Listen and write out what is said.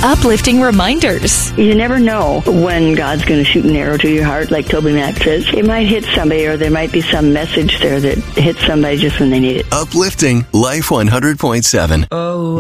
uplifting reminders. You never know when God's going to shoot an arrow to your heart, like Toby Mac says. It might hit somebody, or there might be some message there that hits somebody just when they need it. Uplifting Life 100.7. Oh.